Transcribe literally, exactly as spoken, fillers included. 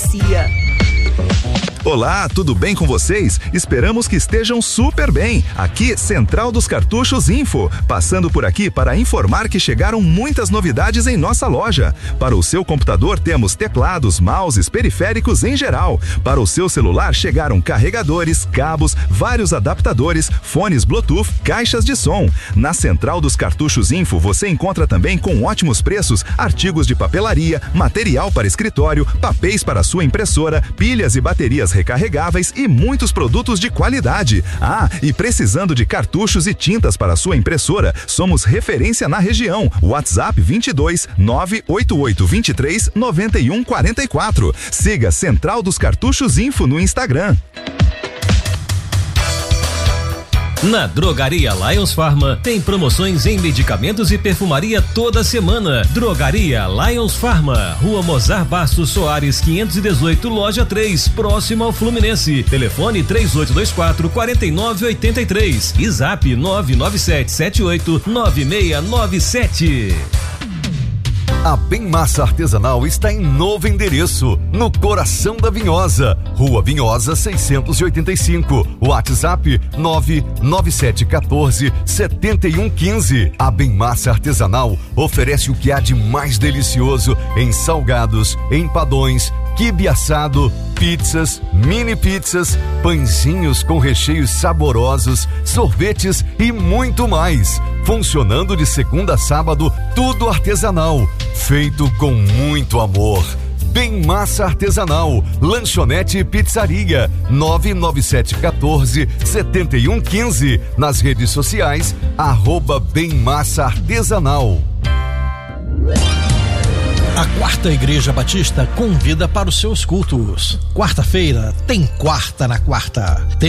Garcia. Olá, tudo bem com vocês? Esperamos que estejam super bem. Aqui, Central dos Cartuchos Info. Passando por aqui para informar que chegaram muitas novidades em nossa loja. Para o seu computador temos teclados, mouses, periféricos em geral. Para o seu celular chegaram carregadores, cabos, vários adaptadores, fones Bluetooth, caixas de som. Na Central dos Cartuchos Info você encontra também com ótimos preços artigos de papelaria, material para escritório, papéis para sua impressora, pilhas e baterias recarregáveis e muitos produtos de qualidade. Ah, e precisando de cartuchos e tintas para sua impressora, somos referência na região. WhatsApp vinte e dois, nove oito oito, vinte e três, noventa e um, quarenta e quatro. Siga Central dos Cartuchos Info no Instagram. Na Drogaria Lions Pharma tem promoções em medicamentos e perfumaria toda semana. Drogaria Lions Pharma, Rua Mozar Bastos Soares quinhentos e dezoito, Loja três, próximo ao Fluminense. Telefone três oito dois quatro, quatro nove oito três e Zap nove nove sete sete oito nove seis nove sete. A Bem Massa Artesanal está em novo endereço, no coração da Vinhosa, Rua Vinhosa seiscentos e oitenta e cinco, WhatsApp nove nove sete um quatro, sete um um cinco. A Bem Massa Artesanal oferece o que há de mais delicioso em salgados, empadões, quibe assado, pizzas, mini pizzas, pãezinhos com recheios saborosos, sorvetes e muito mais. Funcionando de segunda a sábado, tudo artesanal, feito com muito amor. Bem Massa Artesanal, lanchonete e pizzaria, nove nove sete um quatro, sete um um cinco. Nas redes sociais, arroba Bem Massa Artesanal. A Quarta Igreja Batista convida para os seus cultos. Quarta-feira tem quarta na quarta. Tem